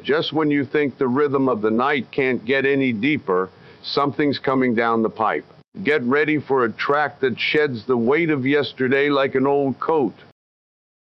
Just when you think the rhythm of the night can't get any deeper, something's coming down the pipe. Get ready for a track that sheds the weight of yesterday like an old coat.